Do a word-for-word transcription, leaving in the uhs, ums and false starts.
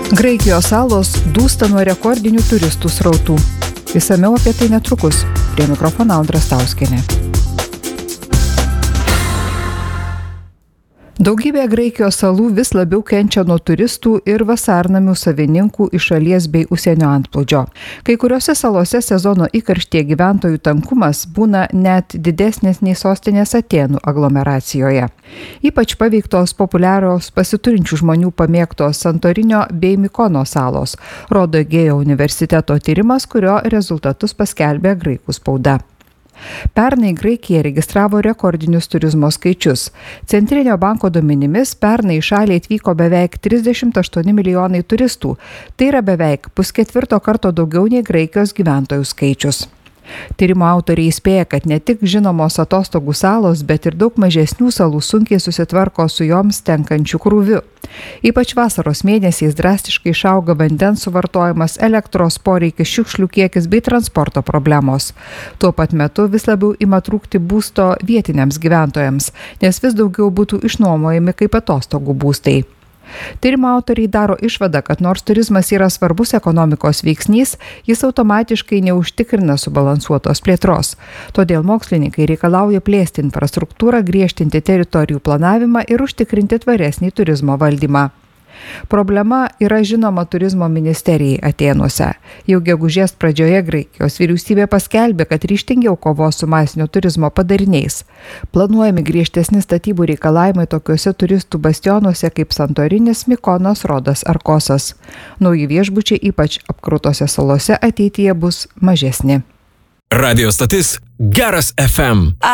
Graikijos salos dūsta nuo rekordinių turistų srautų. Išsamiau apie tai netrukus. Prie mikrofono Audra Stauskienė. Daugybė Graikijos salų vis labiau kenčia nuo turistų ir vasarnamių savininkų iš šalies bei užsienio antplūdžio. Kai kuriuose salose sezono įkarštyje gyventojų tankumas būna net didesnis nei sostinės Atėnų aglomeracijoje. Ypač paveiktos populiarios pasiturinčių žmonių pamėgtos Santorinio bei Mikono salos, rodo Egėjo universiteto tyrimas, kurio rezultatus paskelbė graikų spauda. Pernai Graikija registravo rekordinius turizmo skaičius. Centrinio banko duomenimis pernai į šalį atvyko beveik trisdešimt aštuoni milijonai turistų. Tai yra beveik pusketvirto karto daugiau nei Graikijos gyventojų skaičius. Tyrimo autoriai įspėja, kad ne tik žinomos atostogų salos, bet ir daug mažesnių salų sunkiai susitvarko su joms tenkančiu krūviu. Ypač vasaros mėnesiais drastiškai išauga vandens suvartojimas, elektros poreikis, šiukšlių kiekis bei transporto problemos. Tuo pat metu vis labiau ima trūkti būsto vietiniams gyventojams, nes vis daugiau būtų išnuomojami kaip atostogų būstai. Tyrimo autoriai daro išvadą, kad nors turizmas yra svarbus ekonomikos veiksnys, jis automatiškai neužtikrina subalansuotos plėtros. Todėl mokslininkai reikalauja plėsti infrastruktūrą, griežtinti teritorijų planavimą ir užtikrinti tvaresnį turizmo valdymą. Problema yra žinoma turizmo ministerijai Atėnuose. Jau gegužės pradžioje Graikijos vyriausybė paskelbė, kad ryžtingiau kovos su masinio turizmo padariniais. Planuojami griežtesni statybų reikalavimai tokiuose turistų bastionuose kaip Santorinis, Mikonos, Rodas ar Kosas. Nauji viešbučiai ypač apkrūtose salose ateityje bus mažesni. Radio stotis Geras F M.